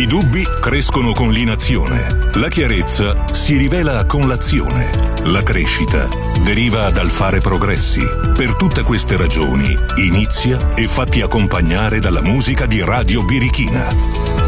dubbi crescono con l'inazione. La chiarezza si rivela con l'azione. La crescita deriva dal fare progressi. Per tutte queste ragioni, inizia e fatti accompagnare dalla musica di Radio Birichina.